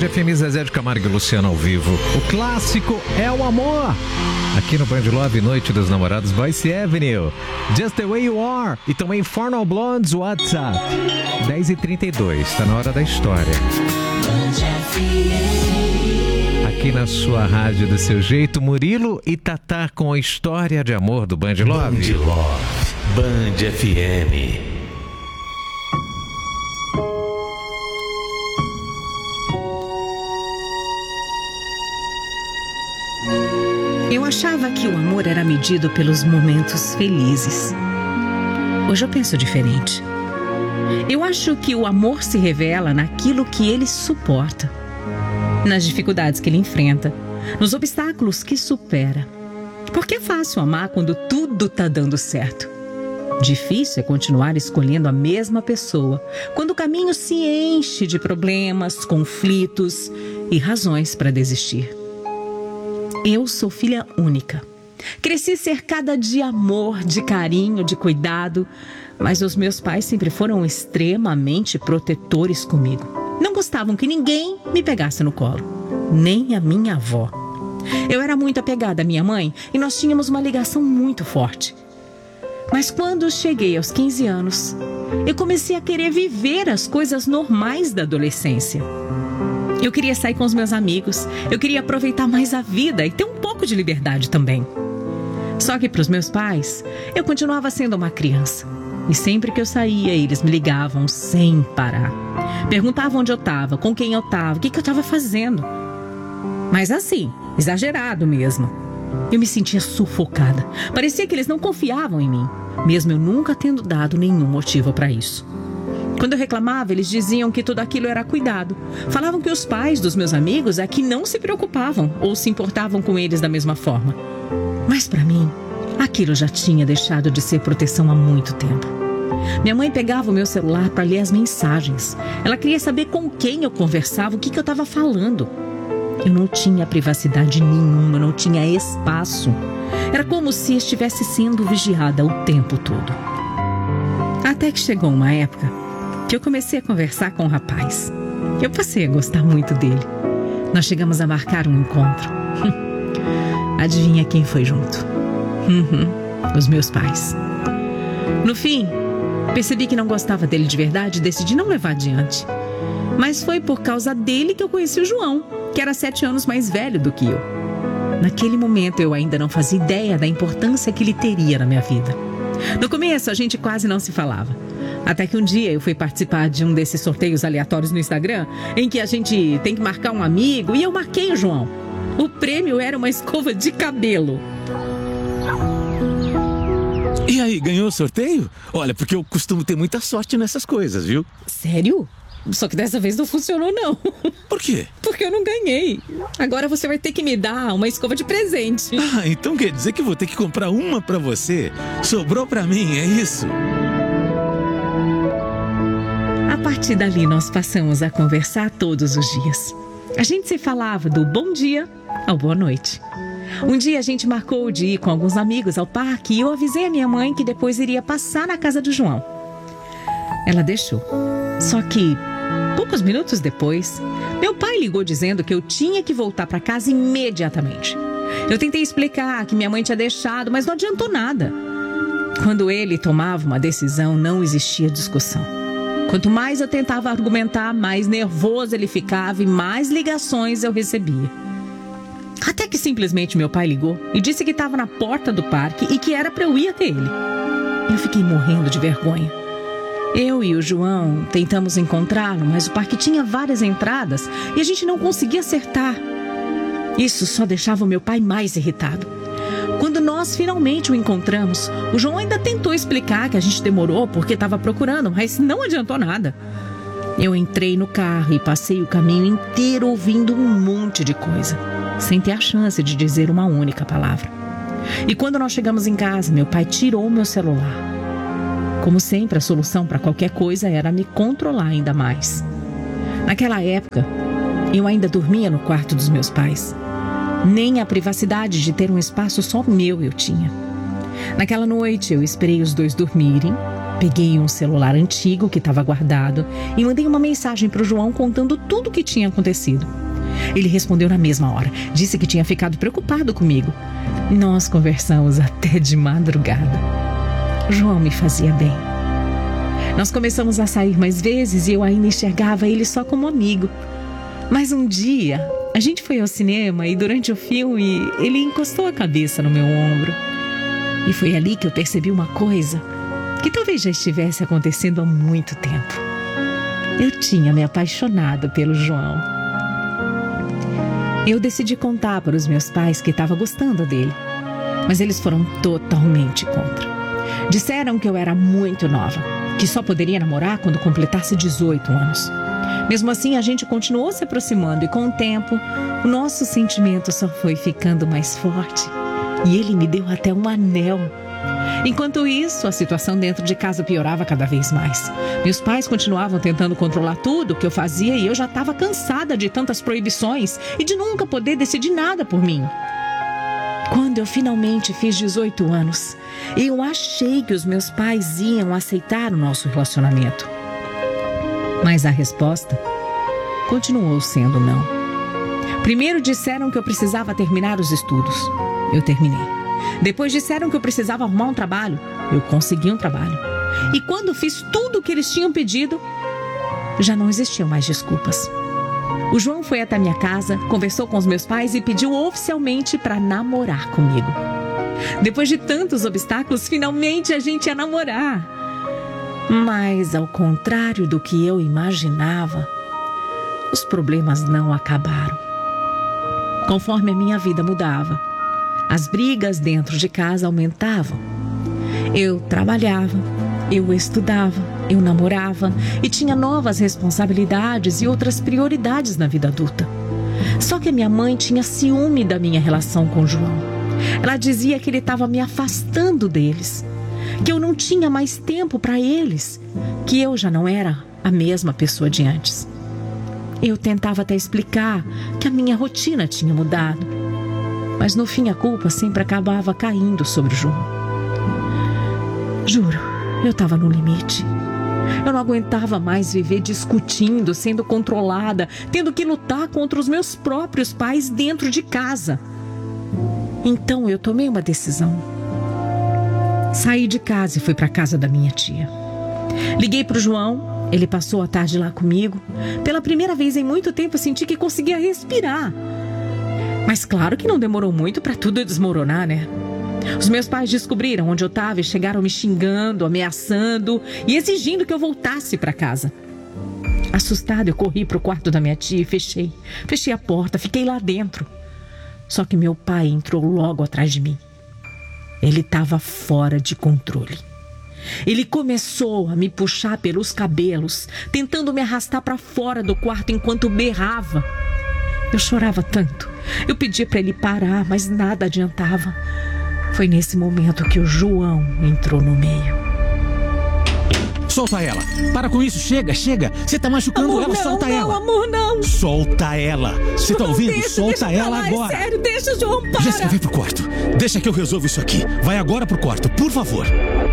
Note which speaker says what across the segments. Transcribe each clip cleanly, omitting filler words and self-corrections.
Speaker 1: FM, Zezé de Camargo e Luciano ao vivo. O clássico é o amor. Aqui no Band Love, Noite dos Namorados, Voice Avenue, Just the Way You Are e também Fornal Blondes, WhatsApp. 10h32, tá na hora da história. Aqui na sua rádio do seu jeito, Murilo e Tatá com a história de amor do Band Love.
Speaker 2: Band Love, Band FM.
Speaker 3: Eu achava que o amor era medido pelos momentos felizes. Hoje eu penso diferente. Eu acho que o amor se revela naquilo que ele suporta, nas dificuldades que ele enfrenta, nos obstáculos que supera. Porque é fácil amar quando tudo tá dando certo. Difícil é continuar escolhendo a mesma pessoa quando o caminho se enche de problemas, conflitos e razões para desistir. Eu sou filha única. Cresci cercada de amor, de carinho, de cuidado, mas os meus pais sempre foram extremamente protetores comigo. Não gostavam que ninguém me pegasse no colo, nem a minha avó. Eu era muito apegada à minha mãe e nós tínhamos uma ligação muito forte. Mas quando cheguei aos 15 anos, eu comecei a querer viver as coisas normais da adolescência. Eu queria sair com os meus amigos, eu queria aproveitar mais a vida e ter um pouco de liberdade também. Só que para os meus pais, eu continuava sendo uma criança. E sempre que eu saía, eles me ligavam sem parar. Perguntavam onde eu estava, com quem eu estava, o que eu estava fazendo. Mas assim, exagerado mesmo. Eu me sentia sufocada. Parecia que eles não confiavam em mim, mesmo eu nunca tendo dado nenhum motivo para isso. Quando eu reclamava, eles diziam que tudo aquilo era cuidado. Falavam que os pais dos meus amigos é que não se preocupavam ou se importavam com eles da mesma forma. Mas para mim, aquilo já tinha deixado de ser proteção há muito tempo. Minha mãe pegava o meu celular para ler as mensagens. Ela queria saber com quem eu conversava, o que eu estava falando. Eu não tinha privacidade nenhuma, não tinha espaço. Era como se estivesse sendo vigiada o tempo todo. Até que chegou uma época que eu comecei a conversar com um rapaz. Eu passei a gostar muito dele. Nós chegamos a marcar um encontro. Adivinha quem foi junto? Os meus pais. No fim, percebi que não gostava dele de verdade e decidi não levar adiante. Mas foi por causa dele que eu conheci o João, que era 7 anos mais velho do que eu. Naquele momento eu ainda não fazia ideia da importância que ele teria na minha vida. No começo a gente quase não se falava. Até que um dia eu fui participar de um desses sorteios aleatórios no Instagram, em que a gente tem que marcar um amigo, e eu marquei o João. O prêmio era uma escova de cabelo.
Speaker 2: E aí, ganhou o sorteio? Olha, porque eu costumo ter muita sorte nessas coisas, viu?
Speaker 3: Sério? Só que dessa vez não funcionou, não.
Speaker 2: Por quê?
Speaker 3: Porque eu não ganhei. Agora você vai ter que me dar uma escova de presente.
Speaker 2: Ah, então quer dizer que vou ter que comprar uma pra você? Sobrou pra mim, é isso?
Speaker 3: A partir dali nós passamos a conversar todos os dias. A gente se falava do bom dia ao boa noite. Um dia a gente marcou de ir com alguns amigos ao parque e eu avisei a minha mãe que depois iria passar na casa do João. Ela deixou. Só que, poucos minutos depois, meu pai ligou dizendo que eu tinha que voltar para casa imediatamente. Eu tentei explicar que minha mãe tinha deixado, mas não adiantou nada. Quando ele tomava uma decisão, não existia discussão. Quanto mais eu tentava argumentar, mais nervoso ele ficava e mais ligações eu recebia. Até que simplesmente meu pai ligou e disse que estava na porta do parque e que era para eu ir até ele. Eu fiquei morrendo de vergonha. Eu e o João tentamos encontrá-lo, mas o parque tinha várias entradas e a gente não conseguia acertar. Isso só deixava o meu pai mais irritado. Quando nós finalmente o encontramos, o João ainda tentou explicar que a gente demorou porque estava procurando, mas não adiantou nada. Eu entrei no carro e passei o caminho inteiro ouvindo um monte de coisa, sem ter a chance de dizer uma única palavra. E quando nós chegamos em casa, meu pai tirou o meu celular. Como sempre, a solução para qualquer coisa era me controlar ainda mais. Naquela época, eu ainda dormia no quarto dos meus pais. Nem a privacidade de ter um espaço só meu eu tinha. Naquela noite, eu esperei os dois dormirem Peguei um celular antigo que estava guardado e mandei uma mensagem para o João contando tudo o que tinha acontecido. Ele respondeu na mesma hora. Disse que tinha ficado preocupado comigo. Nós conversamos até de madrugada. João me fazia bem. Nós começamos a sair mais vezes e eu ainda enxergava ele só como amigo. Mas um dia, a gente foi ao cinema e durante o filme ele encostou a cabeça no meu ombro. E foi ali que eu percebi uma coisa que talvez já estivesse acontecendo há muito tempo. Eu tinha me apaixonado pelo João. Eu decidi contar para os meus pais que estava gostando dele, mas eles foram totalmente contra. Disseram que eu era muito nova, que só poderia namorar quando completasse 18 anos. Mesmo assim, a gente continuou se aproximando e com o tempo, o nosso sentimento só foi ficando mais forte. E ele me deu até um anel. Enquanto isso, a situação dentro de casa piorava cada vez mais. Meus pais continuavam tentando controlar tudo o que eu fazia e eu já estava cansada de tantas proibições e de nunca poder decidir nada por mim. Quando eu finalmente fiz 18 anos, eu achei que os meus pais iam aceitar o nosso relacionamento. Mas a resposta continuou sendo não. Primeiro disseram que eu precisava terminar os estudos. Eu terminei. Depois disseram que eu precisava arrumar um trabalho. Eu consegui um trabalho. E quando fiz tudo o que eles tinham pedido, já não existiam mais desculpas. O João foi até minha casa, conversou com os meus pais e pediu oficialmente para namorar comigo. Depois de tantos obstáculos, finalmente a gente ia namorar. Mas, ao contrário do que eu imaginava, os problemas não acabaram. Conforme a minha vida mudava, as brigas dentro de casa aumentavam. Eu trabalhava, eu estudava, eu namorava e tinha novas responsabilidades e outras prioridades na vida adulta. Só que a minha mãe tinha ciúme da minha relação com o João. Ela dizia que ele estava me afastando deles, que eu não tinha mais tempo para eles, que eu já não era a mesma pessoa de antes. Eu tentava até explicar que a minha rotina tinha mudado, mas no fim a culpa sempre acabava caindo sobre o João. Juro, eu estava no limite. Eu não aguentava mais viver discutindo, sendo controlada, tendo que lutar contra os meus próprios pais dentro de casa. Então eu tomei uma decisão. Saí de casa e fui para a casa da minha tia. Liguei para o João, ele passou a tarde lá comigo. Pela primeira vez em muito tempo eu senti que conseguia respirar. Mas claro que não demorou muito para tudo desmoronar, né? Os meus pais descobriram onde eu estava e chegaram me xingando, ameaçando e exigindo que eu voltasse para casa. Assustada, eu corri para o quarto da minha tia e fechei a porta, fiquei lá dentro. Só que meu pai entrou logo atrás de mim. Ele estava fora de controle. Ele começou a me puxar pelos cabelos, tentando me arrastar para fora do quarto enquanto berrava. Eu chorava tanto. Eu pedia para ele parar, mas nada adiantava. Foi nesse momento que o João entrou no meio.
Speaker 2: Solta ela. Para com isso. Chega. Você tá machucando
Speaker 3: amor,
Speaker 2: ela.
Speaker 3: Não,
Speaker 2: solta
Speaker 3: não,
Speaker 2: ela.
Speaker 3: Amor, não.
Speaker 2: Solta ela. Você tá ouvindo?
Speaker 3: Deixa,
Speaker 2: solta ela
Speaker 3: lá,
Speaker 2: agora.
Speaker 3: É sério, deixa o João, para.
Speaker 2: Jéssica, vem pro quarto. Deixa que eu resolvo isso aqui. Vai agora pro quarto, por favor.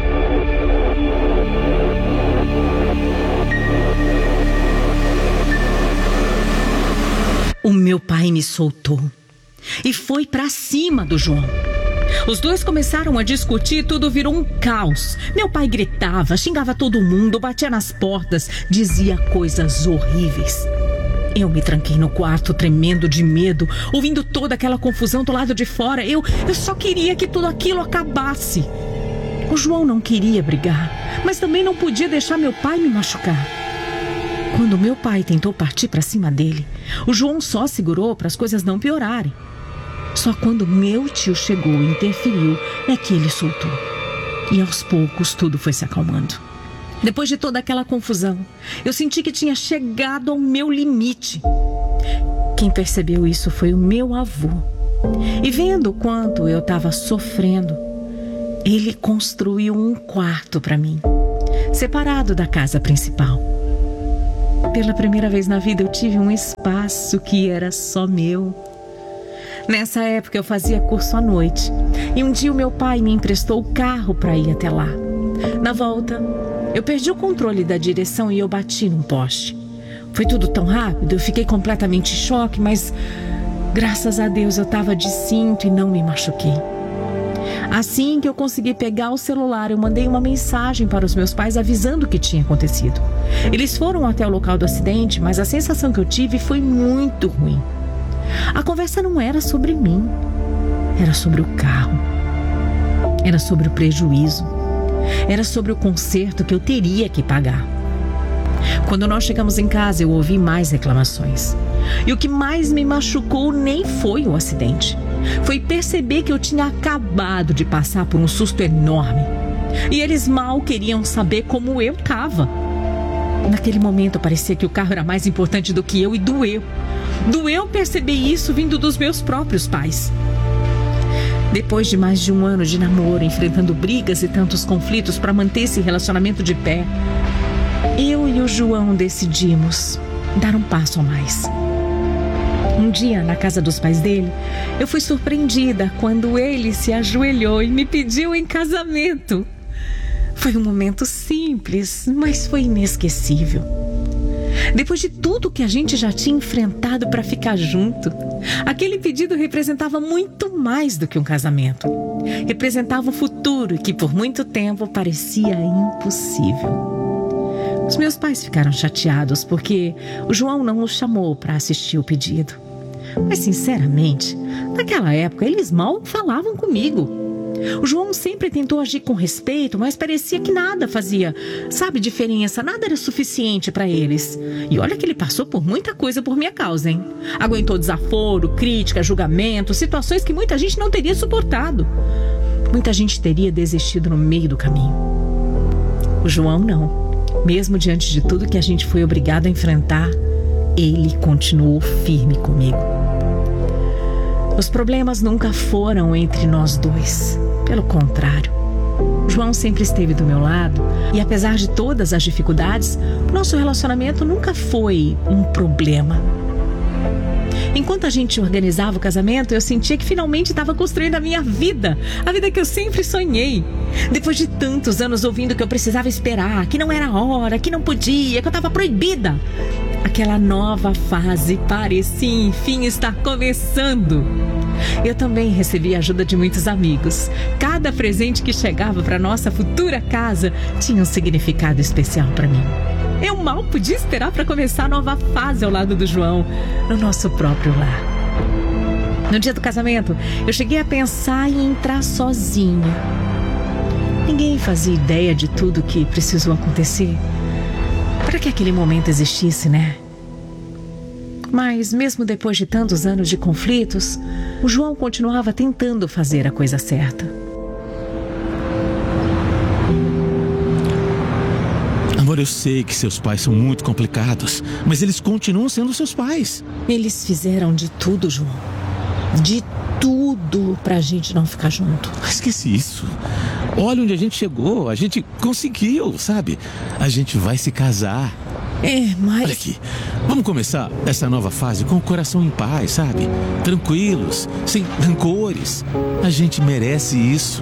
Speaker 3: O meu pai me soltou e foi pra cima do João. Os dois começaram a discutir e tudo virou um caos. Meu pai gritava, xingava todo mundo, batia nas portas, dizia coisas horríveis. Eu me tranquei no quarto, tremendo de medo, ouvindo toda aquela confusão do lado de fora. Eu só queria que tudo aquilo acabasse. O João não queria brigar, mas também não podia deixar meu pai me machucar. Quando meu pai tentou partir para cima dele, o João só segurou para as coisas não piorarem. Só quando meu tio chegou e interferiu é que ele soltou. E aos poucos tudo foi se acalmando. Depois de toda aquela confusão, eu senti que tinha chegado ao meu limite. Quem percebeu isso foi o meu avô. E vendo o quanto eu estava sofrendo, ele construiu um quarto para mim, separado da casa principal. Pela primeira vez na vida eu tive um espaço que era só meu. Nessa época eu fazia curso à noite e um dia o meu pai me emprestou o carro para ir até lá. Na volta, Eu perdi o controle da direção e eu bati num poste. Foi tudo tão rápido, eu fiquei completamente em choque, mas graças a Deus eu estava de cinto e não me machuquei. Assim que eu consegui pegar o celular, eu mandei uma mensagem para os meus pais avisando o que tinha acontecido. Eles foram até o local do acidente, mas a sensação que eu tive foi muito ruim. A conversa não era sobre mim, era sobre o carro. Era sobre o prejuízo. Era sobre o conserto que eu teria que pagar. Quando nós chegamos em casa, eu ouvi mais reclamações. E o que mais me machucou nem foi o acidente. Foi perceber que eu tinha acabado de passar por um susto enorme. E eles mal queriam saber como eu estava. Naquele momento parecia que o carro era mais importante do que eu e doeu. Doeu perceber isso vindo dos meus próprios pais. Depois de mais de um ano de namoro, enfrentando brigas e tantos conflitos para manter esse relacionamento de pé, eu e o João decidimos dar um passo a mais. Um dia, na casa dos pais dele, eu fui surpreendida quando ele se ajoelhou e me pediu em casamento. Foi um momento simples, mas foi inesquecível. Depois de tudo que a gente já tinha enfrentado para ficar junto, aquele pedido representava muito mais do que um casamento. Representava um futuro que por muito tempo parecia impossível. Os meus pais ficaram chateados porque o João não nos chamou para assistir o pedido. Mas, sinceramente, naquela época eles mal falavam comigo. O João sempre tentou agir com respeito, mas parecia que nada fazia, diferença, nada era suficiente para eles. E olha que ele passou por muita coisa por minha causa, hein? Aguentou desaforo, crítica, julgamento, situações que muita gente não teria suportado. Muita gente teria desistido no meio do caminho. O João não. Mesmo diante de tudo que a gente foi obrigado a enfrentar, ele continuou firme comigo. Os problemas nunca foram entre nós dois. Pelo contrário, João sempre esteve do meu lado e, apesar de todas as dificuldades, nosso relacionamento nunca foi um problema. Enquanto a gente organizava o casamento, eu sentia que finalmente estava construindo a minha vida, a vida que eu sempre sonhei. Depois de tantos anos ouvindo que eu precisava esperar, que não era hora, que não podia, que eu estava proibida, aquela nova fase parecia enfim estar começando. Eu também recebi a ajuda de muitos amigos. Cada presente que chegava para nossa futura casa tinha um significado especial para mim. Eu mal podia esperar para começar a nova fase ao lado do João, no nosso próprio lar. No dia do casamento, eu cheguei a pensar em entrar sozinha. Ninguém fazia ideia de tudo que precisou acontecer para que aquele momento existisse, né? Mas mesmo depois de tantos anos de conflitos, o João continuava tentando fazer a coisa certa.
Speaker 2: Amor, eu sei que seus pais são muito complicados, mas eles continuam sendo seus pais.
Speaker 3: Eles fizeram de tudo, João. De tudo pra gente não ficar junto.
Speaker 2: Esquece isso. Olha onde a gente chegou. A gente conseguiu, sabe? A gente vai se casar.
Speaker 3: Mas...
Speaker 2: Olha aqui, vamos começar essa nova fase com o coração em paz, sabe? Tranquilos, sem rancores. A gente merece isso.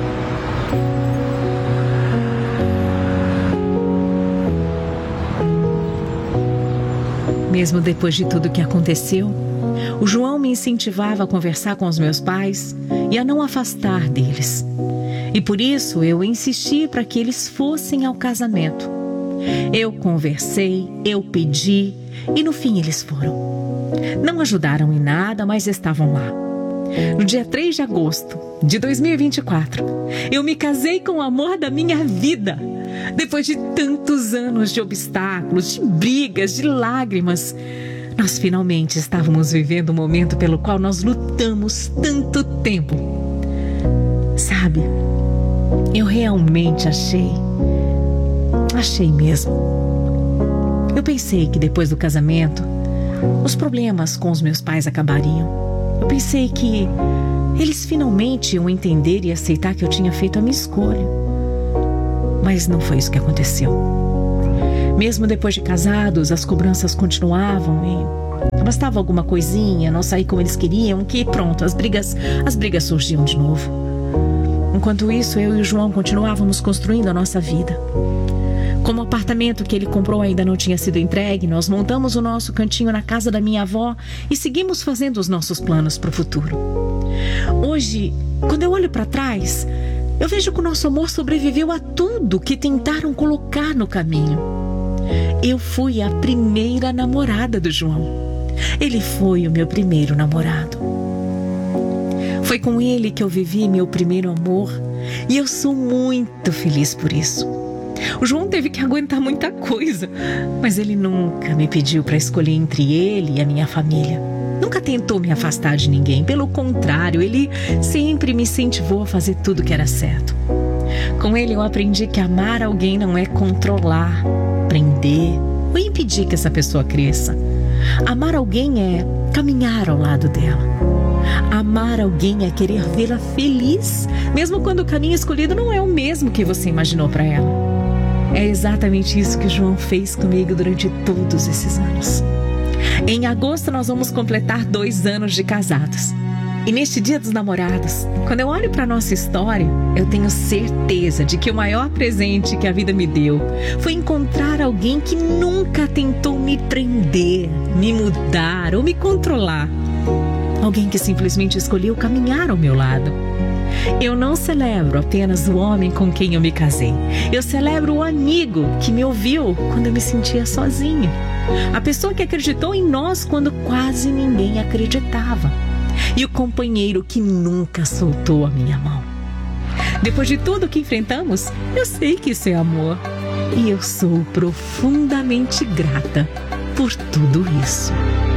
Speaker 3: Mesmo depois de tudo que aconteceu, o João me incentivava a conversar com os meus pais e a não afastar deles. E por isso eu insisti para que eles fossem ao casamento. Eu conversei, eu pedi e no fim eles foram. Não ajudaram em nada, mas estavam lá. No dia 3 de agosto de 2024, eu me casei com o amor da minha vida. Depois de tantos anos de obstáculos, de brigas, de lágrimas, nós finalmente estávamos vivendo um momento pelo qual nós lutamos tanto tempo. Sabe, eu realmente achei mesmo. Eu pensei que depois do casamento, os problemas com os meus pais acabariam. Eu pensei que eles finalmente iam entender e aceitar que eu tinha feito a minha escolha. Mas não foi isso que aconteceu. Mesmo depois de casados, as cobranças continuavam e bastava alguma coisinha, não sair como eles queriam, que pronto, as brigas surgiam de novo. Enquanto isso, eu e o João continuávamos construindo a nossa vida. Como o apartamento que ele comprou ainda não tinha sido entregue, nós montamos o nosso cantinho na casa da minha avó e seguimos fazendo os nossos planos para o futuro. Hoje, quando eu olho para trás, eu vejo que o nosso amor sobreviveu a tudo que tentaram colocar no caminho. Eu fui a primeira namorada do João. Ele foi o meu primeiro namorado. Foi com ele que eu vivi meu primeiro amor e eu sou muito feliz por isso. O João teve que aguentar muita coisa, mas ele nunca me pediu para escolher entre ele e a minha família. Nunca tentou me afastar de ninguém, pelo contrário, ele sempre me incentivou a fazer tudo que era certo. Com ele eu aprendi que amar alguém não é controlar, prender ou impedir que essa pessoa cresça. Amar alguém é caminhar ao lado dela. Amar alguém é querer vê-la feliz, mesmo quando o caminho escolhido não é o mesmo que você imaginou para ela. É exatamente isso que o João fez comigo durante todos esses anos. Em agosto nós vamos completar 2 anos de casados. E neste Dia dos Namorados, quando eu olho para nossa história, eu tenho certeza de que o maior presente que a vida me deu foi encontrar alguém que nunca tentou me prender, me mudar ou me controlar. Alguém que simplesmente escolheu caminhar ao meu lado. Eu não celebro apenas o homem com quem eu me casei. Eu celebro o amigo que me ouviu quando eu me sentia sozinha. A pessoa que acreditou em nós quando quase ninguém acreditava. E o companheiro que nunca soltou a minha mão. Depois de tudo que enfrentamos, eu sei que isso é amor. E eu sou profundamente grata por tudo isso.